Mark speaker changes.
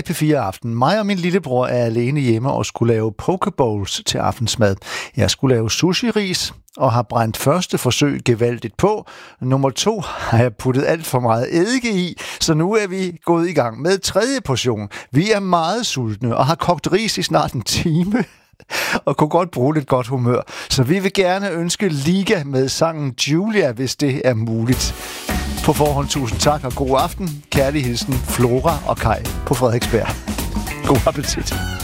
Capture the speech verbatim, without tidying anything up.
Speaker 1: P fire Aften. Mig og min lillebror er alene hjemme og skulle lave pokebowls til aftensmad. Jeg skulle lave sushi-ris og har brændt første forsøg gevaldigt på. Nummer to har jeg puttet alt for meget eddike i, så nu er vi gået i gang med tredje portion. Vi er meget sultne og har kogt ris i snart en time og kunne godt bruge lidt godt humør. Så vi vil gerne ønske Liga med sangen Julia, hvis det er muligt. På forhånd tusind tak og god aften. Kærlig hilsen Flora og Kai på Frederiksberg. God appetit.